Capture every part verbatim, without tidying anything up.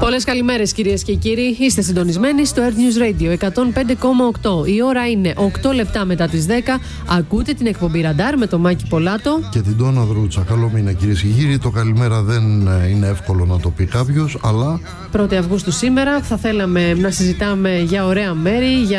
Πολλές καλημέρες κυρίες και κύριοι. Είστε συντονισμένοι στο Earth News Radio εκατόν πέντε κόμμα οκτώ. Η ώρα είναι οκτώ λεπτά μετά τις δέκα. Ακούτε την εκπομπή Ραντάρ με τον Μάκη Πολάτο και την Τόνα Δρούτσα. Καλό μήνα κυρίες και κύριοι. Το καλημέρα δεν είναι εύκολο να το πει κάποιος, αλλά πρώτη Αυγούστου σήμερα θα θέλαμε να συζητάμε για ωραία μέρη, για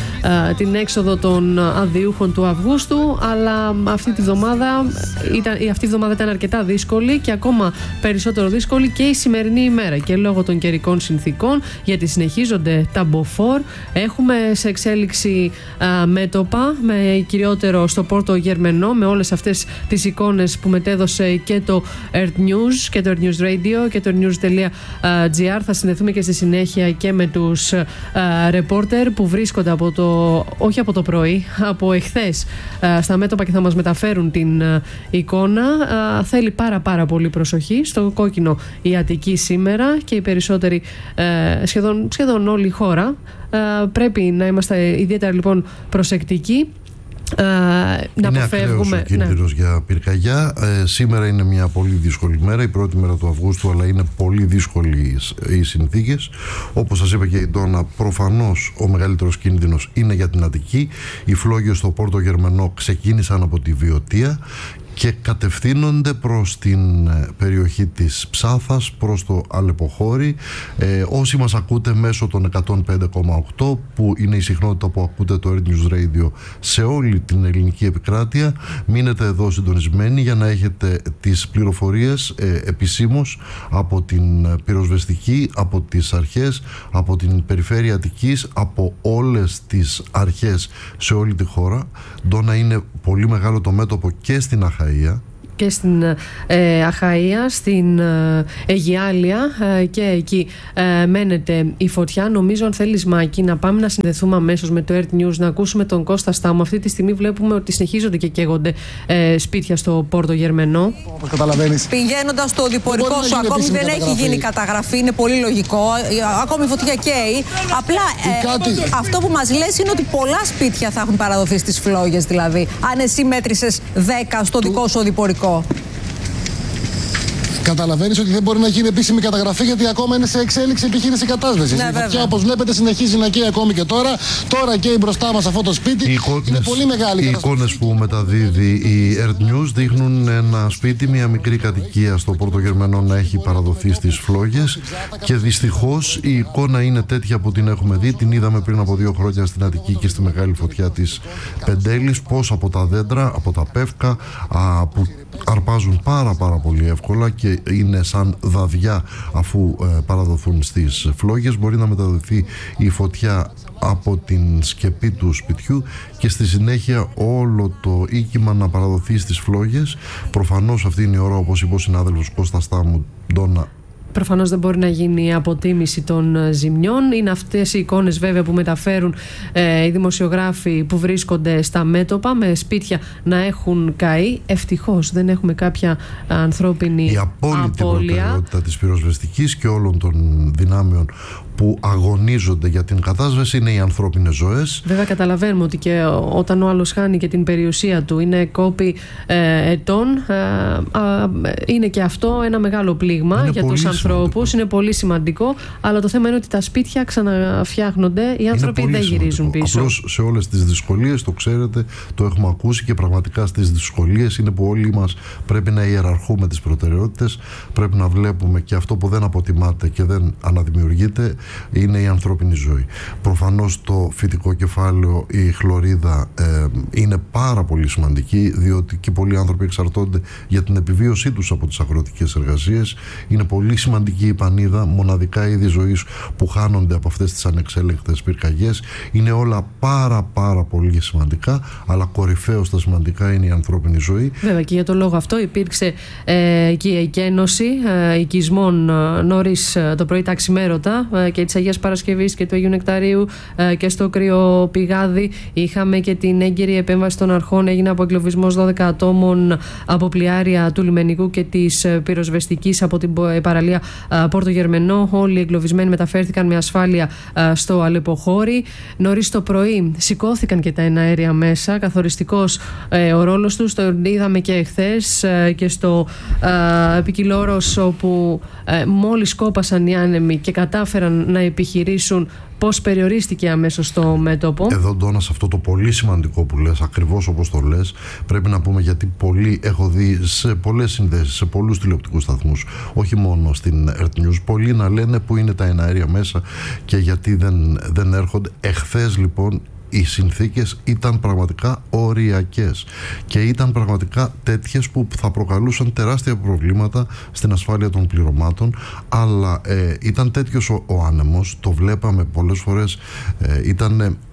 α, την έξοδο των αδειούχων του Αυγούστου, αλλά αυτή τη βδομάδα ήταν, αυτή η εβδομάδα ήταν αρκετά δύσκολη και ακόμα περισσότερο δύσκολη και η σημερινή ημέρα, και λόγω των καιρικών συνθήκων, γιατί συνεχίζονται τα μποφόρ. Έχουμε σε εξέλιξη α, μέτωπα, με κυριότερο στο Πόρτο Γερμενό, με όλες αυτές τις εικόνες που μετέδωσε και το Earth News και το Earth News Radio και το earthnews τελεία gr. Θα συνδεθούμε και στη συνέχεια και με τους ρεπόρτερ που βρίσκονται από το, όχι από το πρωί, από εχθές α, στα μέτωπα και θα μας μεταφέρουν την α, εικόνα. Α, θέλει πάρα πάρα πολύ προσοχή. Στο κόκκινο η Αττική σήμερα και οι περισσότεροι, ε, σχεδόν, σχεδόν όλη η χώρα. Ε, πρέπει να είμαστε ιδιαίτερα λοιπόν προσεκτικοί. Ε, να είναι αποφεύγουμε. Ο κίνδυνος ναι. για πυρκαγιά. Ε, σήμερα είναι μια πολύ δύσκολη μέρα, η πρώτη μέρα του Αυγούστου, αλλά είναι πολύ δύσκολες οι συνθήκες. Όπως σας είπε και η Ντόνα, προφανώς ο μεγαλύτερος κίνδυνος είναι για την Αττική. Οι φλόγες στο Πόρτο Γερμενό ξεκίνησαν από τη Βιωτία και κατευθύνονται προς την περιοχή της Ψάθας, προς το Αλεποχώρι. Ε, όσοι μας ακούτε μέσω των εκατόν πέντε κόμμα οκτώ, που είναι η συχνότητα που ακούτε το Earth News Radio σε όλη την ελληνική επικράτεια, μείνετε εδώ συντονισμένοι για να έχετε τις πληροφορίες ε, επισήμως από την πυροσβεστική, από τις αρχές, από την περιφέρεια Αττικής, από όλες τις αρχές σε όλη τη χώρα. Ντόνα, είναι πολύ μεγάλο το μέτωπο και στην Αχαΐα και στην ε, Αχαΐα, στην ε, Αιγιάλια ε, και εκεί ε, μένεται η φωτιά. Νομίζω, αν θέλεις Μάκη, να πάμε να συνδεθούμε αμέσως με το Earth News, να ακούσουμε τον Κώστα Στάμο. Αυτή τη στιγμή βλέπουμε ότι συνεχίζονται και καίγονται ε, σπίτια στο Πόρτο Γερμενό. Όπως καταλαβαίνεις, πηγαίνοντας στο διπορικό σου, ακόμη δεν έχει γίνει καταγραφή, είναι πολύ λογικό. Ακόμη η φωτιά καίει. Απλά ε, κάτι... αυτό που μας λες είναι ότι πολλά σπίτια θα έχουν παραδοθεί στις φλόγες, δηλαδή. Αν εσύ μέτρησες δέκα στο δικό σου διπορικό. Καταλαβαίνεις ότι δεν μπορεί να γίνει επίσημη καταγραφή, γιατί ακόμα είναι σε εξέλιξη επιχείρηση κατάσβεσης. Ναι, η φωτιά, όπως βλέπετε, συνεχίζει να καίει ακόμη και τώρα. Τώρα καίει μπροστά μας αυτό το σπίτι. Οι εικόνες, είναι πολύ μεγάλη. Οι εικόνες που μεταδίδει η Earth News δείχνουν ένα σπίτι, μια μικρή κατοικία στο Πόρτο Γερμενό να έχει παραδοθεί στις φλόγες, και δυστυχώς η εικόνα είναι τέτοια που την έχουμε δει. Την είδαμε πριν από δύο χρόνια στην Αττική και στη μεγάλη φωτιά της Πεντέλης, πώς από τα δέντρα, από τα πεύκα α, που αρπάζουν πάρα πάρα πολύ εύκολα και είναι σαν δαδιά αφού ε, παραδοθούν στις φλόγες, μπορεί να μεταδοθεί η φωτιά από την σκεπή του σπιτιού και στη συνέχεια όλο το οίκημα να παραδοθεί στις φλόγες. Προφανώς αυτή είναι η ώρα, όπως είπε ο συνάδελφος Κώστα Στάμου, Ντόνα. Προφανώς δεν μπορεί να γίνει αποτίμηση των ζημιών. Είναι αυτές οι εικόνες βέβαια που μεταφέρουν ε, οι δημοσιογράφοι που βρίσκονται στα μέτωπα, με σπίτια να έχουν καεί. Ευτυχώς δεν έχουμε κάποια ανθρώπινη η απόλυτη απώλεια. Προτεραιότητα της πυροσβεστικής και όλων των δυνάμεων που αγωνίζονται για την κατάσβεση είναι οι ανθρώπινες ζωές. Βέβαια καταλαβαίνουμε ότι και όταν ο άλλος χάνει και την περιουσία του, είναι κόπη ε, ετών, ε, ε, είναι και αυτό ένα μεγάλο πλήγμα είναι για τους ανθρώπους. Είναι πολύ σημαντικό, αλλά το θέμα είναι ότι τα σπίτια ξαναφτιάχνονται, οι άνθρωποι δεν γυρίζουν σημαντικό. πίσω. Απλώς σε όλες τις δυσκολίες, το ξέρετε, το έχουμε ακούσει, και πραγματικά στις δυσκολίες είναι που όλοι μας πρέπει να ιεραρχούμε τις προτεραιότητες, πρέπει να βλέπουμε και αυτό που δεν αποτιμάται και δεν αναδημιουργείται είναι η ανθρώπινη ζωή. Προφανώς το φυτικό κεφάλαιο, η χλωρίδα ε, είναι πάρα πολύ σημαντική, διότι και πολλοί άνθρωποι εξαρτώνται για την επιβίωσή τους από τις αγροτικές εργασίες. Είναι πολύ σημαντική η πανίδα, μοναδικά είδη ζωής που χάνονται από αυτές τις ανεξέλεγκτες πυρκαγιές. Είναι όλα πάρα πάρα πολύ σημαντικά, αλλά κορυφαίο στα σημαντικά είναι η ανθρώπινη ζωή. Βέβαια, και για τον λόγο αυτό υπήρξε ε, και η εκένωση ε, οικισμών ε, νωρίς ε, το πρωί τα ξημέρωτα ε, και της Αγίας Παρασκευής και του Αγίου Νεκταρίου ε, και στο Κρυοπηγάδι. Είχαμε και την έγκαιρη επέμβαση των αρχών. Έγινε αποεγκλωβισμός δώδεκα ατόμων από πλοιάρια του λιμενικού και της πυροσβεστικής από την παραλία Πόρτο Γερμενό. Όλοι οι εγκλωβισμένοι μεταφέρθηκαν με ασφάλεια στο Αλεποχώρι. Νωρίς το πρωί σηκώθηκαν και τα εναέρια μέσα. Καθοριστικός ε, ο ρόλος τους. Το είδαμε και εχθές ε, και στο ε, Πικιλόρος, όπου ε, μόλις κόπασαν οι άνεμοι και κατάφεραν να επιχειρήσουν, πώς περιορίστηκε αμέσως το μέτωπο. Εδώ, Ντόνα, σε αυτό το πολύ σημαντικό που λες, ακριβώς όπως το λες, πρέπει να πούμε, γιατί πολλοί, έχω δει σε πολλές συνδέσεις, σε πολλούς τηλεοπτικούς σταθμούς, όχι μόνο στην Earth News, πολλοί να λένε που είναι τα εναέρια μέσα και γιατί δεν, δεν έρχονται. Εχθές λοιπόν οι συνθήκες ήταν πραγματικά οριακές και ήταν πραγματικά τέτοιες που θα προκαλούσαν τεράστια προβλήματα στην ασφάλεια των πληρωμάτων, αλλά ε, ήταν τέτοιος ο, ο άνεμος, το βλέπαμε πολλές φορές, ε, ήταν ε,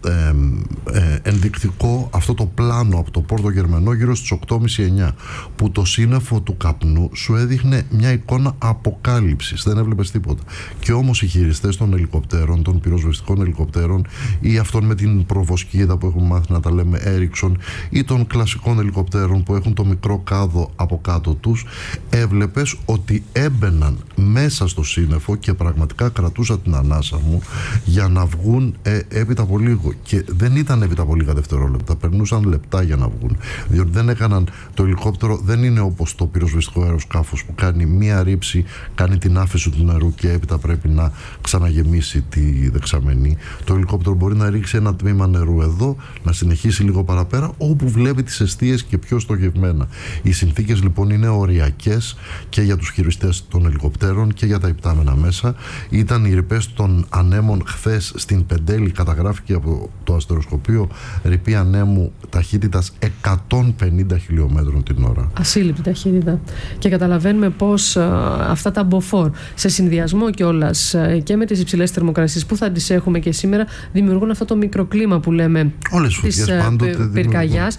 ε, ενδεικτικό αυτό το πλάνο από το Πόρτο Γερμενό γύρω στις οκτώ και μισή εννιά, που το σύννεφο του καπνού σου έδειχνε μια εικόνα αποκάλυψης, δεν έβλεπες τίποτα. Και όμως οι χειριστές των ελικοπτέρων, των πυροσβεστικών ελικοπτέρων ή αυτών με την προβοσκίδα που έχουμε μάθει να τα λέμε Ericsson, ή των κλασικών ελικοπτέρων που έχουν το μικρό κάδο από κάτω τους, έβλεπες ότι έμπαιναν μέσα στο σύννεφο και πραγματικά κρατούσα την ανάσα μου για να βγουν ε, έπειτα από λίγο. Και δεν ήταν έπειτα από λίγα δευτερόλεπτα, περνούσαν λεπτά για να βγουν. Διότι δεν έκαναν, το ελικόπτερο δεν είναι όπως το πυροσβεστικό αεροσκάφος που κάνει μία ρήψη, κάνει την άφεση του νερού και έπειτα πρέπει να ξαναγεμίσει τη δεξαμενή. Το ελικόπτερο μπορεί να ρίξει ένα τμήμα νερού εδώ, να συνεχίσει λίγο παραπέρα, όπου βλέπει τις εστίες και πιο στοχευμένα. Οι συνθήκες λοιπόν είναι οριακές και για τους χειριστές των ελικοπτέρων και για τα υπτάμενα μέσα. Ήταν οι ρηπές των ανέμων χθες στην Πεντέλη, καταγράφηκε από το αστεροσκοπείο ρηπή ανέμου ταχύτητας εκατόν πενήντα χιλιόμετρων την ώρα. Ασύλληπτη ταχύτητα. Και καταλαβαίνουμε πως α, αυτά τα μποφόρ, σε συνδυασμό κιόλας και με τις υψηλές θερμοκρασίες που θα τις έχουμε και σήμερα, δημιουργούν αυτό το μικροκλίμα που λέμε της πυρκαγιάς.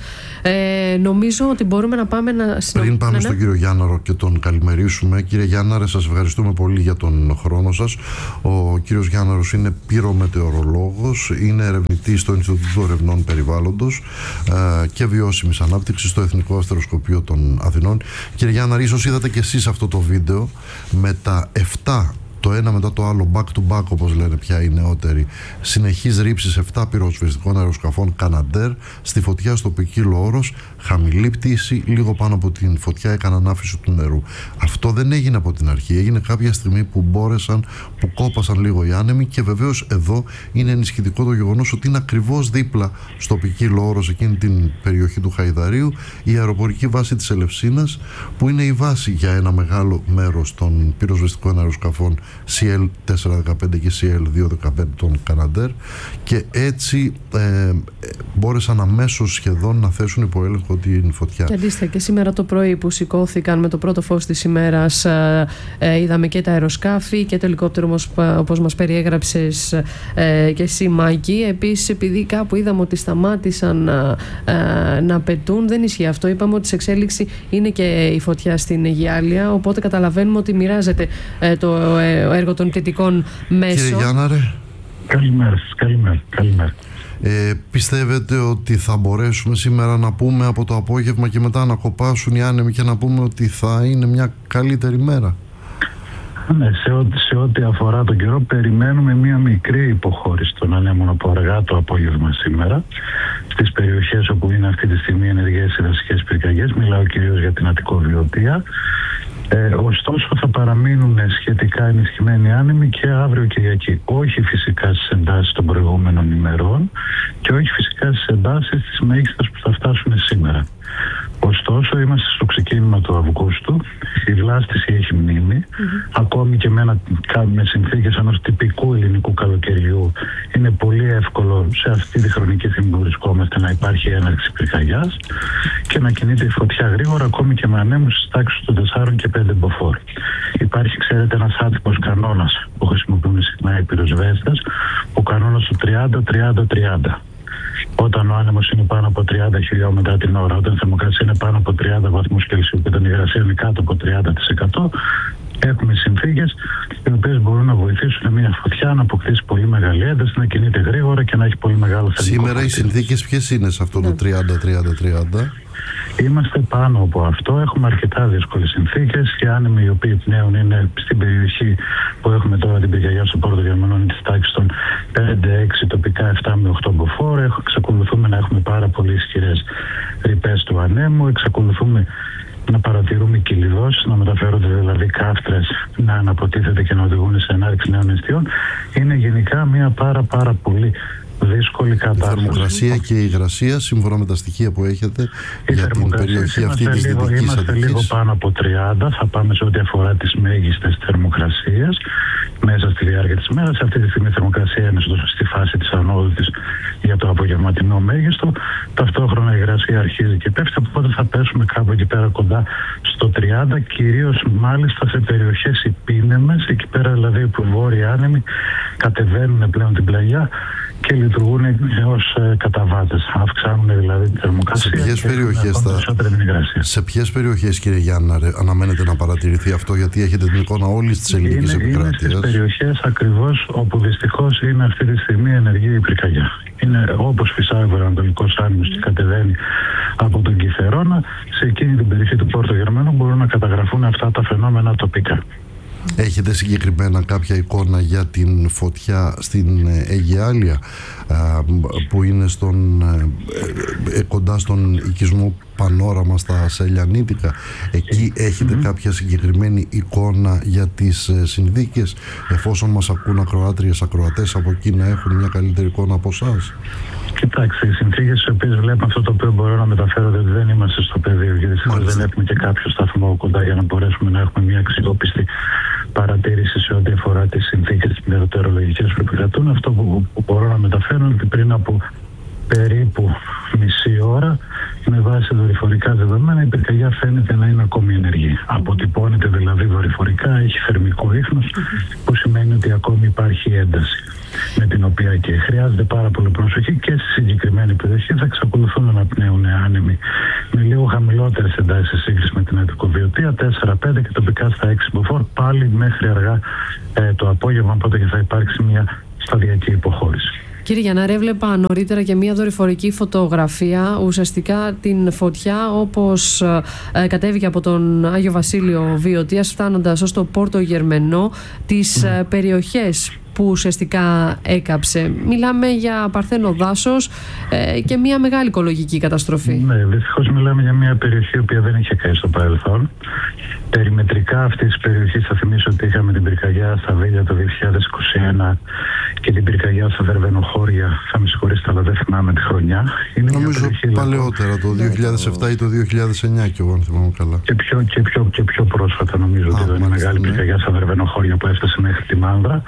Ε, νομίζω ότι μπορούμε να πάμε να συνο... Πριν πάμε ναι, στον ναι. κύριο Γιάνναρο και τον καλημερίσουμε. Κύριε Γιάνναρε, σας ευχαριστούμε πολύ για τον χρόνο σας. Ο κύριος Γιάνναρος είναι πυρομετεωρολόγος, είναι ερευνητής στο Ινστιτούτο Ερευνών Περιβάλλοντος ε, και Βιώσιμης Ανάπτυξης στο Εθνικό Αστεροσκοπείο των Αθηνών. Κύριε Γιάνναρε, ίσως είδατε και εσείς αυτό το βίντεο με τα εφτά, το ένα μετά το άλλο, back to back όπως λένε πια οι νεότεροι, συνεχής ρήψης εφτά πυροσβεστικών αεροσκαφών Καναντέρ στη φωτιά στο Ποικίλο Όρος, χαμηλή πτήση, λίγο πάνω από την φωτιά έκαναν άφηση του νερού. Αυτό δεν έγινε από την αρχή, έγινε κάποια στιγμή που μπόρεσαν, που κόπασαν λίγο οι άνεμοι, και βεβαίως εδώ είναι ενισχυτικό το γεγονός ότι είναι ακριβώς δίπλα στο Ποικίλο Όρος, εκείνη την περιοχή του Χαϊδαρίου, η αεροπορική βάση της Ελευσίνας, που είναι η βάση για ένα μεγάλο μέρος των πυροσβεστικών αεροσκαφών σι ελ τετρακόσια δεκαπέντε και σι ελ διακόσια δεκαπέντε των Καναντέρ, και έτσι ε, μπόρεσαν αμέσως σχεδόν να θέσουν υπό έλεγχο την φωτιά. Και αντίστοιχα και σήμερα το πρωί που σηκώθηκαν με το πρώτο φως της ημέρας, ε, ε, είδαμε και τα αεροσκάφη και το ελικόπτερο όπως, όπως μας περιέγραψες ε, και εσύ, Μάκη. Επίσης, επειδή κάπου είδαμε ότι σταμάτησαν ε, να πετούν, δεν ισχύει αυτό. Είπαμε ότι σε εξέλιξη είναι και η φωτιά στην Αιγιάλια, οπότε καταλαβαίνουμε ότι μοιράζεται ε, το ε, έργο των πτυτικών μέσων. Κύριε Γιάνναρε. Καλημέρα σας, καλημέρα, καλημέρα. Ε, πιστεύετε ότι θα μπορέσουμε σήμερα να πούμε από το απόγευμα και μετά να κοπάσουν οι άνεμοι και να πούμε ότι θα είναι μια καλύτερη μέρα? Ναι, σε ό,τι, σε ό,τι αφορά τον καιρό, περιμένουμε μια μικρή υποχώρηση των ανέμων από αργά το απόγευμα σήμερα στις περιοχές όπου είναι αυτή τη στιγμή ενεργές οι δασικές πυρκαγιές. Μιλάω κυρίως για την Αττικοβιωτία. Ε, ωστόσο θα παραμείνουν σχετικά ενισχυμένοι άνεμοι και αύριο Κυριακή. Όχι φυσικά στις εντάσεις των προηγούμενων ημερών και όχι φυσικά στις εντάσεις της μέγιστας που θα φτάσουν σήμερα. Ωστόσο, είμαστε στο ξεκίνημα του Αυγούστου, η βλάστηση έχει μείνει, mm-hmm. ακόμη και με, ένα, με συνθήκες ενός τυπικού ελληνικού καλοκαιριού είναι πολύ εύκολο σε αυτή τη χρονική στιγμή που βρισκόμαστε να υπάρχει έναρξη πυρκαγιάς και να κινείται η φωτιά γρήγορα, ακόμη και με ανέμους στις τάξεις των τεσσάρων και πέντε μποφόρ. Υπάρχει, ξέρετε, ένας άτυπος κανόνας που χρησιμοποιούν συχνά οι πυροσβέστες, ο κανόνας του τριάντα τριάντα τριάντα. Όταν ο άνεμος είναι πάνω από τριάντα χιλιόμετρα την ώρα, όταν η θερμοκρασία είναι πάνω από τριάντα βαθμούς Κελσίου και η υγρασία είναι κάτω από τριάντα τοις εκατό, έχουμε συνθήκες οι οποίες μπορούν να βοηθήσουν μια φωτιά να αποκτήσει πολύ μεγάλη ένταση, να κινείται γρήγορα και να έχει πολύ μεγάλο θερμικό. Σήμερα οι συνθήκες ποιες είναι σε αυτό το τριάντα τριάντα τριάντα? Είμαστε πάνω από αυτό, έχουμε αρκετά δύσκολες συνθήκες. Οι άνεμοι οι οποίοι πνέουν είναι στην περιοχή που έχουμε τώρα την πυρκαγιά στο Πόρτο Γερμανών της τάξης των πέντε έξι, τοπικά επτά με οκτώ μποφόρ. Εξακολουθούμε να έχουμε πάρα πολύ ισχυρές ρηπές του ανέμου, εξακολουθούμε να παρατηρούμε κυλιδώσεις, να μεταφέρονται δηλαδή κάφτρες, να αναποτίθεται και να οδηγούν σε ενάρξη νέων νηστείων. Είναι γενικά μια πάρα πάρα πολύ δύσκολη κατάσταση. Η θερμοκρασία και η υγρασία, σύμφωνα με τα στοιχεία που έχετε η για την περιοχή αυτή της λίγο, Δυτικής Είμαστε Αττικής. λίγο πάνω από τριάντα, θα πάμε σε ό,τι αφορά τις μέγιστες θερμοκρασίες μέσα στη διάρκεια της μέρας. Αυτή τη στιγμή η θερμοκρασία είναι στη φάση της ανόδου της για το απογευματινό μέγιστο. Ταυτόχρονα η υγρασία αρχίζει και πέφτει, οπότε θα πέσουμε κάπου εκεί πέρα κοντά στο τριάντα, κυρίως μάλιστα σε περιοχές υπήνεμες, εκεί πέρα δηλαδή που οι βόρειοι άνεμοι κατεβαίνουν πλέον την πλαγιά και λειτουργούν ως ε, καταβάτες. Αυξάνουν δηλαδή τη θερμοκρασία. Σε ποιες περιοχές, θα... σε ποιες περιοχές, κύριε Γιάννα, αναμένετε να παρατηρηθεί αυτό, γιατί έχετε την εικόνα όλης της ελληνικής επικράτειας? Είναι στις περιοχές ακριβώς όπου δυστυχώς είναι αυτή τη στιγμή ενεργή η πυρκαγιά. Είναι όπως φυσάει ο βορειοανατολικός άνεμος και κατεβαίνει από τον Κιθερώνα, σε εκείνη την περιοχή του Πόρτο Γερμανού μπορούν να καταγραφούν αυτά τα φαινόμενα τοπικά. Έχετε συγκεκριμένα κάποια εικόνα για την φωτιά στην Αιγιάλια, που είναι στον, ε, κοντά στον οικισμό Πανόραμα στα Σελιανίτικα? Εκεί έχετε mm-hmm. κάποια συγκεκριμένη εικόνα για τις συνθήκες, εφόσον μας ακούν ακροάτριες, ακροατές από εκεί, να έχουν μια καλύτερη εικόνα από εσάς? Κοιτάξτε, οι συνθήκες στις οποίες βλέπουμε αυτό το οποίο μπορώ να μεταφέρω, ότι δεν είμαστε στο πεδίο και δυστυχώς δεν έχουμε και κάποιο σταθμό κοντά για να μπορέσουμε να έχουμε μια αξιόπιστη παρατήρηση σε ό,τι αφορά τις συνθήκες τις μετεωρολογικές που επικρατούν. Αυτό που, που μπορώ να μεταφέρω είναι ότι πριν από περίπου μισή ώρα, με βάση δορυφορικά δεδομένα, η πυρκαγιά φαίνεται να είναι ακόμη ενεργή. Αποτυπώνεται δηλαδή δορυφορικά, έχει θερμικό ίχνος, που σημαίνει ότι ακόμη υπάρχει ένταση, με την οποία και χρειάζεται πάρα πολύ προσοχή και στη συγκεκριμένη περιοχή. Θα εξακολουθούν να πνέουν άνεμοι με λίγο χαμηλότερες εντάσεις σε σύγκριση με την Αττικοβιωτία, τέσσερα πέντε και τοπικά στα έξι μποφόρ, πάλι μέχρι αργά ε, το απόγευμα, οπότε και θα υπάρξει μια σταδιακή υποχώρηση. Κύριε Γιαννάρη, έβλεπα νωρίτερα και μια δορυφορική φωτογραφία, ουσιαστικά την φωτιά όπως ε, κατέβηκε από τον Άγιο Βασίλειο Βιωτίας, φτάνοντας ως το Πόρτο Γερμενό, τις ε, περιοχές που ουσιαστικά έκαψε. Μιλάμε για παρθένο δάσος ε, και μια μεγάλη οικολογική καταστροφή. Ναι, δυστυχώς μιλάμε για μια περιοχή η οποία δεν είχε καεί στο παρελθόν. Περιμετρικά αυτή τη περιοχή, θα θυμίσω ότι είχαμε την πυρκαγιά στα Βίλια το δύο χιλιάδες είκοσι ένα και την πυρκαγιά στα Δερβενοχώρια. Θα με συγχωρήσετε, αλλά δεν θυμάμαι τη χρονιά. Είναι νομίζω περιοχή, παλαιότερα, το δύο χιλιάδες επτά ή το δύο χιλιάδες εννιά, και εγώ αν θυμάμαι καλά. Και πιο, και πιο, και πιο πρόσφατα νομίζω Α, ότι ήταν μια μεγάλη ναι. πυρκαγιά στα Δερβενοχώρια που έφτασε μέχρι τη Μάνδρα.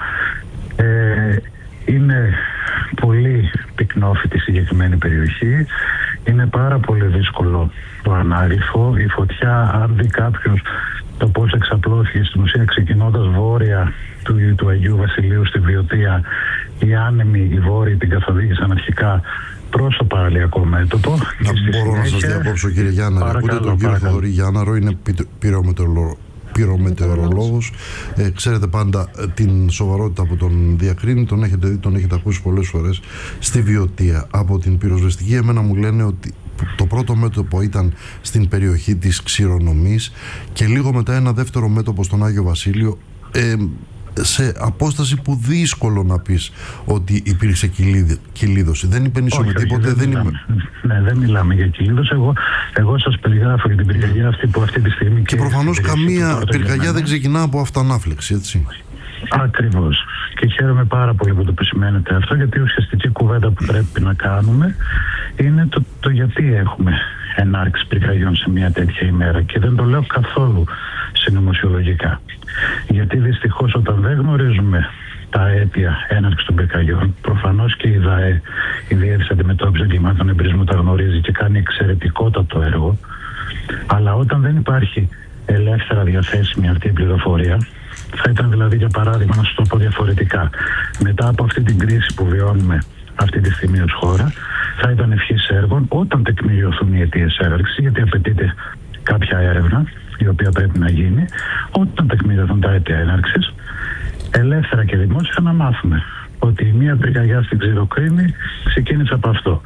Ε, είναι πολύ πυκνόφυτη η συγκεκριμένη περιοχή. Είναι πάρα πολύ δύσκολο το ανάγλυφο. Η φωτιά, αν δει κάποιος το πώς εξαπλώθηκε, στην ουσία ξεκινώντας βόρεια του, του Αγίου Βασιλείου στη Βιωτία, οι άνεμοι, οι βόρειοι την καθοδήγησαν αρχικά προς το παραλιακό μέτωπο. Να μπορώ να σας διακόψω, κύριε Γιάννα? Ακούτε τον κύριο Θοδωρή Γιάνναρο, είναι πυρομετεωρολόγος. πυρομετεωρολόγος. Ε, ξέρετε πάντα ε, την σοβαρότητα που τον διακρίνει, τον έχετε δει, τον έχετε ακούσει πολλές φορές στη Βιωτία. Από την πυροσβεστική, εμένα μου λένε ότι το πρώτο μέτωπο ήταν στην περιοχή της Ξηρονομής και λίγο μετά ένα δεύτερο μέτωπο στον Άγιο Βασίλειο, ε, σε απόσταση που δύσκολο να πεις ότι υπήρξε κυλίδωση. Δεν υπενήσω με τίποτε. Δεν, δεν μιλάμε. είμαι... Ναι, δεν μιλάμε για κυλίδωση. Εγώ, εγώ σας περιγράφω για την πυρκαγιά αυτή που αυτή τη στιγμή... Και, και προφανώς καμία πυρκαγιά δεν ξεκινά από αυτοανάφλεξη, έτσι. Ακριβώς. Και χαίρομαι πάρα πολύ που το επισημαίνετε αυτό, γιατί η ουσιαστική κουβέντα που πρέπει να κάνουμε είναι το, το γιατί έχουμε ενάρξη πυρκαγιών σε μια τέτοια ημέρα. Και δεν το λέω καθόλου συνωμοσιολογικά. Γιατί δυστυχώς όταν δεν γνωρίζουμε τα αίτια έναρξης των πυρκαγιών, προφανώς και η ΔΑΕ, η Διεύθυνση Αντιμετώπισης Εγκλημάτων Εμπειρισμού, τα γνωρίζει και κάνει εξαιρετικότατο έργο, αλλά όταν δεν υπάρχει ελεύθερα διαθέσιμη αυτή η πληροφορία, θα ήταν δηλαδή, για παράδειγμα, να σας το πω διαφορετικά, μετά από αυτή την κρίση που βιώνουμε αυτή τη στιγμή ως χώρα, θα ήταν ευχής έργων όταν τεκμηριωθούν οι αιτίες έναρξης, γιατί απαιτείται κάποια έρευνα η οποία πρέπει να γίνει, όταν τεκμηριωθούν τα αίτια έναρξης, ελεύθερα και δημόσια να μάθουμε ότι η μία πυρκαγιά στην Ξηροκρίνη ξεκίνησε από αυτό.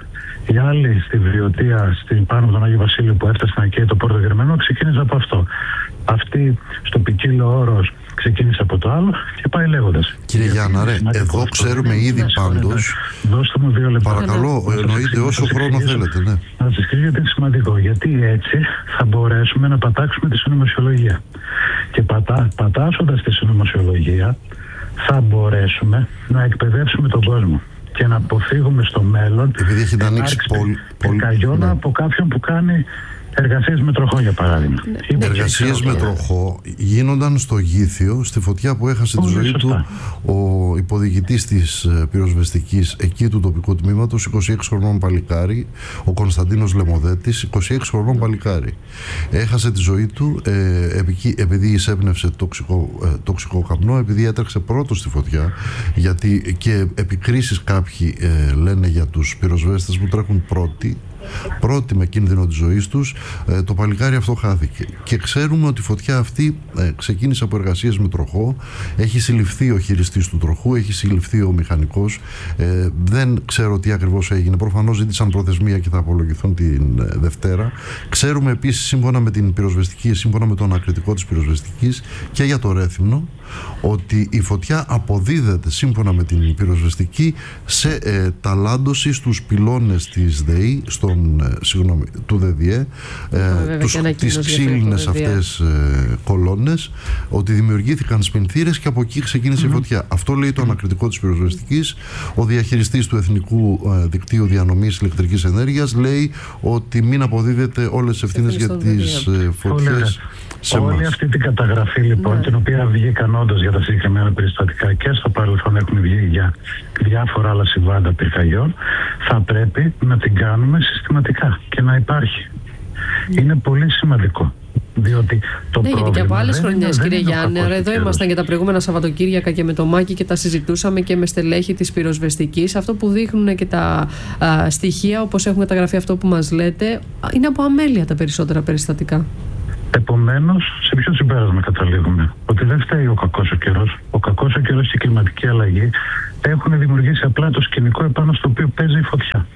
Οι άλλοι στη Βριωτία, στην πάνω από τον Άγιο Βασίλειο που έφτασαν εκεί το Πόρτο Γερμανό, ξεκίνησε από αυτό. Αυτή στο Ποικίλο Όρος ξεκίνησε από το άλλο και πάει λέγοντας. Κύριε Γιάννα, ρε, εδώ ξέρουμε ήδη πάντως. Δώστε μου δύο λεπτά. Παρακαλώ, εννοείται όσο χρόνο θέλετε. Ναι. Να σας εξηγήσω γιατί είναι σημαντικό. Γιατί έτσι θα μπορέσουμε να πατάξουμε τη συνωμοσιολογία. Και πατά, πατάσσοντας τη συνωμοσιολογία θα μπορέσουμε να εκπαιδεύσουμε τον κόσμο και να αποφύγουμε στο μέλλον πυρκαγιών από κάποιον που κάνει εργασίες με τροχό, για παράδειγμα. Ναι. Εργασίες με τροχό γίνονταν στο Γήθιο, στη φωτιά που έχασε Πολύ τη ζωή σωστά. του ο υποδιοικητής της πυροσβεστικής εκεί του τοπικού τμήματος, είκοσι έξι χρονών παλικάρι, ο Κωνσταντίνος Λεμοδέτης, είκοσι έξι χρονών παλικάρι. Έχασε τη ζωή του ε, επειδή εισέπνευσε τοξικό, ε, τοξικό καπνό, επειδή έτρεξε πρώτος στη φωτιά, γιατί και επικρίσεις κάποιοι ε, λένε για τους πυροσβέστες που τρέχουν πρώτοι, πρώτη με κίνδυνο της ζωής τους, ε, το παλικάρι αυτό χάθηκε. Και ξέρουμε ότι η φωτιά αυτή ε, ξεκίνησε από εργασίες με τροχό, έχει συλληφθεί ο χειριστής του τροχού, έχει συλληφθεί ο μηχανικός, ε, δεν ξέρω τι ακριβώς έγινε, προφανώς ζήτησαν προθεσμία και θα απολογηθούν την ε, Δευτέρα. Ξέρουμε επίσης, σύμφωνα με την πυροσβεστική, σύμφωνα με τον ανακριτικό της πυροσβεστικής και για το Ρέθυμνο, ότι η φωτιά αποδίδεται σύμφωνα με την πυροσβεστική σε ε, ταλάντωση στους πυλώνες της ΔΕΗ, στον, ε, συγγνώμη, του ΔΕΔΙΕ, ε, τους, τις ξύλινες αυτές ε, κολόνες, ότι δημιουργήθηκαν σπινθήρες και από εκεί ξεκίνησε mm-hmm. η φωτιά. Αυτό λέει το ανακριτικό της πυροσβεστικής. Ο διαχειριστής του Εθνικού ε, Δικτύου Διανομής Ηλεκτρικής Ενέργειας λέει ότι μην αποδίδεται όλες τις ευθύνες για τις ε, φωτιές σε Όλη εμάς. αυτή την καταγραφή λοιπόν, mm. την οποία βγήκαν όντως για τα συγκεκριμένα περιστατικά και στο παρελθόν έχουν βγει για διάφορα άλλα συμβάντα πυρκαγιών, θα πρέπει να την κάνουμε συστηματικά και να υπάρχει. Mm. Είναι πολύ σημαντικό. Διότι το ναι, γιατί και από άλλες χρονιές, κύριε Γιάννη, εδώ ήμασταν και τα προηγούμενα Σαββατοκύριακα και με το Μάκη και τα συζητούσαμε και με στελέχη της πυροσβεστικής. Αυτό που δείχνουν και τα α, στοιχεία, όπως έχουν καταγραφεί αυτό που μας λέτε, είναι από αμέλεια τα περισσότερα περιστατικά. Επομένως, σε ποιο συμπέρασμα καταλήγουμε? Ότι δεν φταίει ο κακός ο καιρός. Ο κακός ο καιρός και η κλιματική αλλαγή έχουν δημιουργήσει απλά το σκηνικό επάνω στο οποίο παίζει η φωτιά.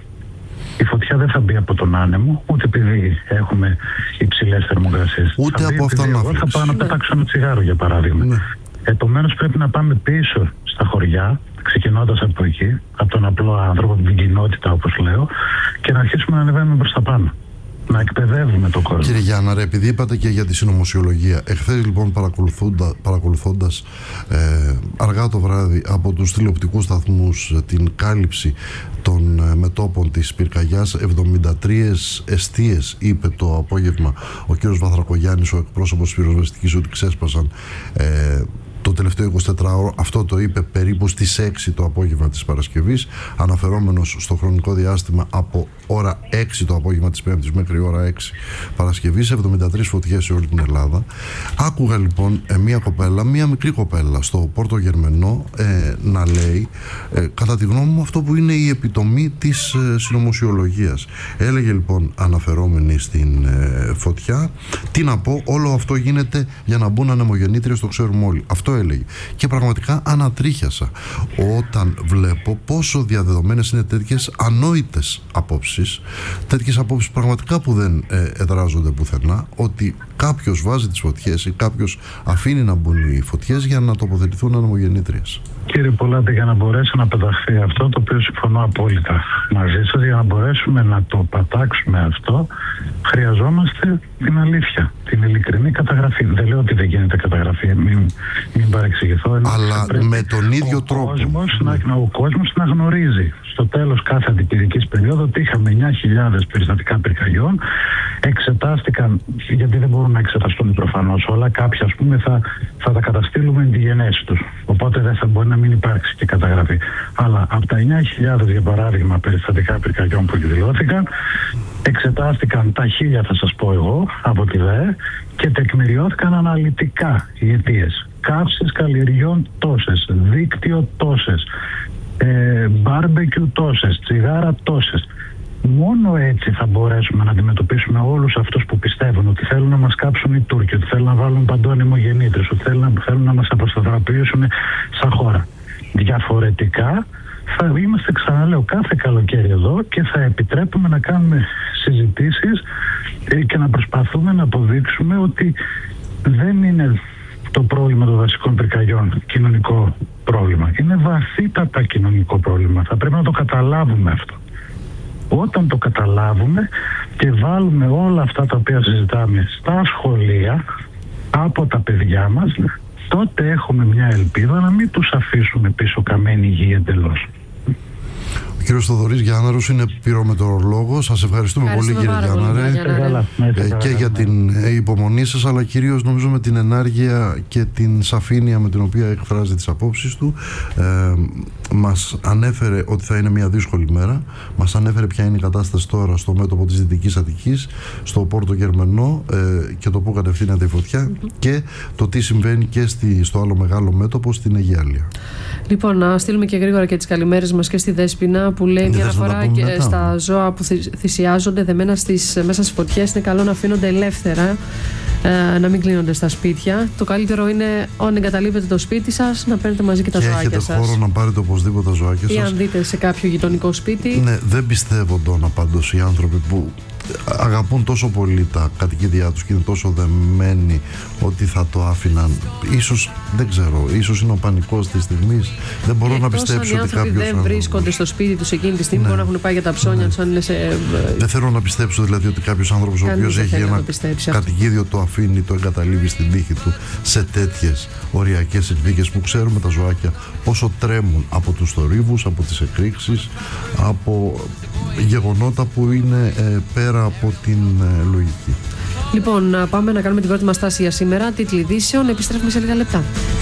Η φωτιά δεν θα μπει από τον άνεμο, ούτε επειδή έχουμε υψηλές θερμοκρασίες. Ούτε θα από αυτά να εγώ θα πάω να πετάξω ένα τσιγάρο, για παράδειγμα. Ναι. Επομένως, πρέπει να πάμε πίσω στα χωριά, ξεκινώντας από εκεί, από τον απλό άνθρωπο, από την κοινότητα, όπως λέω, και να αρχίσουμε να ανεβαίνουμε προς τα πάνω. Να εκπαιδεύουμε τον κόσμο. Κύριε Γιάννα, ρε, επειδή είπατε και για τη συνωμοσιολογία, εχθές λοιπόν παρακολουθώντα, παρακολουθώντας ε, αργά το βράδυ από τους τηλεοπτικούς σταθμούς ε, την κάλυψη των ε, μετώπων της πυρκαγιάς, εβδομήντα τρεις εστίες είπε το απόγευμα ο κ. Βαθρακογιάννης, ο εκπρόσωπος της πυροσβεστικής, ότι ξέσπασαν ε, το τελευταίο εικοσιτετράωρο. Αυτό το είπε περίπου στις έξι το απόγευμα της Παρασκευής, αναφερόμενος στο χρονικό διάστημα από ώρα έξι το απόγευμα της Πέμπτης μέχρι ώρα έξι Παρασκευής, εβδομήντα τρεις φωτιές σε όλη την Ελλάδα. Άκουγα λοιπόν ε, μια κοπέλα, μια μικρή κοπέλα στο Πόρτο Γερμενό ε, να λέει ε, κατά τη γνώμη μου αυτό που είναι η επιτομή της ε, συνωμοσιολογίας. Έλεγε λοιπόν, αναφερόμενη στην ε, φωτιά, τι να πω, όλο αυτό γίνεται για να μπουν ανεμογεννήτριες, το ξέρουμε όλοι. Αυτό έλεγε. Και πραγματικά ανατρίχιασα όταν βλέπω πόσο διαδεδομένες είναι τέτοιες ανόητες απόψεις, τέτοιες απόψεις πραγματικά που δεν ε, εδράζονται πουθενά, ότι κάποιος βάζει τις φωτιές ή κάποιος αφήνει να μπουν οι φωτιές για να τοποθετηθούν ανεμογεννήτριες. Κύριε Πολάτη, για να μπορέσει να πεταχθεί αυτό, το οποίο συμφωνώ απόλυτα μαζί σας, για να μπορέσουμε να το πατάξουμε αυτό, χρειαζόμαστε την αλήθεια, την ειλικρινή καταγραφή. Δεν λέω ότι δεν γίνεται καταγραφή, μην, μην παρεξηγηθώ. Αλλά με τον ίδιο ο τρόπο. Κόσμος, ναι. να, ο κόσμος να γνωρίζει στο τέλος κάθε αντιπυρικής περίοδου ότι είχαμε εννιά χιλιάδες περιστατικά πυρκαγιών, εξετάστηκαν, γιατί δεν μπορούν να εξεταστούν προφανώς όλα, κάποια ας πούμε θα, θα τα καταστήλουμε εν τη γενέση τους. Οπότε δεν θα μπορεί να μην υπάρξει και καταγραφή. Αλλά από τα εννιά χιλιάδες για παράδειγμα περιστατικά πυρκαγιών που εκδηλώθηκαν, εξετάστηκαν τα χίλια, θα σας πω εγώ, από τη ΔΕΕ και τεκμηριώθηκαν αναλυτικά οι αιτίες. Καύσεις καλλιεργιών τόσες, δίκτυο τόσες, ε, μπάρμπεκιου τόσες, τσιγάρα τόσες. Μόνο έτσι θα μπορέσουμε να αντιμετωπίσουμε όλους αυτούς που πιστεύουν ότι θέλουν να μας κάψουν οι Τούρκοι, ότι θέλουν να βάλουν παντού ανεμογεννήτριες, ότι θέλουν να, θέλουν να μας αποσταθεροποιήσουν σαν χώρα. Διαφορετικά θα είμαστε, ξαναλέω, κάθε καλοκαίρι εδώ και θα επιτρέπουμε να κάνουμε συζητήσεις και να προσπαθούμε να αποδείξουμε ότι δεν είναι το πρόβλημα των δασικών πυρκαγιών κοινωνικό πρόβλημα. Είναι βαθύτατα κοινωνικό πρόβλημα. Θα πρέπει να το καταλάβουμε αυτό. Όταν το καταλάβουμε και βάλουμε όλα αυτά τα οποία συζητάμε στα σχολεία από τα παιδιά μας, τότε έχουμε μια ελπίδα να μην τους αφήσουμε πίσω καμένη γη εντελώς. Ο κύριος Θοδωρής Γιάνναρος είναι πυρομετεωρολόγος. Σας ευχαριστούμε πολύ, κύριε Γιάνναρε, και για την υπομονή σας, αλλά κυρίως νομίζω με την ενάργεια και την σαφήνεια με την οποία εκφράζει τις απόψεις του. Ε, μας ανέφερε ότι θα είναι μια δύσκολη μέρα. Μας ανέφερε ποια είναι η κατάσταση τώρα στο μέτωπο της Δυτικής Αττικής, στο Πόρτο Γερμενό, ε, και το που κατευθύνεται η φωτιά, mm-hmm. και το τι συμβαίνει και στη, στο άλλο μεγάλο μέτωπο, στην Αιγιάλεια. Λοιπόν, να στείλουμε και γρήγορα και τις καλημέρες μας και στη Δέσποινα, που λέει μια αναφορά και μετά. Στα ζώα που θυσιάζονται δεμένα στις, μέσα στις φωτιές, είναι καλό να αφήνονται ελεύθερα, ε, να μην κλείνονται στα σπίτια. Το καλύτερο είναι, όταν εγκαταλείπετε το σπίτι σας, να παίρνετε μαζί και τα και ζωάκια σας. Έχετε χώρο να πάρετε οπωσδήποτε τα ζωάκια σας. Ή αν δείτε σε κάποιο γειτονικό σπίτι. Ναι, δεν πιστεύω τώρα πάντως οι άνθρωποι που αγαπούν τόσο πολύ τα κατοικίδια τους και είναι τόσο δεμένοι ότι θα το άφηναν. Ίσως, δεν ξέρω, ίσως είναι ο πανικός της στιγμής. Δεν μπορώ να πιστέψω ότι κάποιος δεν άνθρωπος... βρίσκονται στο σπίτι τους εκείνη τη στιγμή, ναι. Μπορεί να έχουν πάει για τα ψώνια τους, ναι. Αν είναι σε... Δεν θέλω να πιστέψω δηλαδή ότι κάποιος άνθρωπος ο οποίος έχει ένα κατοικίδιο το αφήνει, το εγκαταλείπει στην τύχη του σε τέτοιες οριακές συνθήκες που ξέρουμε τα ζωάκια πόσο τρέμουν από τους θορύβους, από τις εκρήξεις, από γεγονότα που είναι ε, πέρα από την ε, λογική. Λοιπόν, πάμε να κάνουμε την πρώτη μας στάση για σήμερα. Τίτλοι ειδήσεων, επιστρέφουμε σε λίγα λεπτά.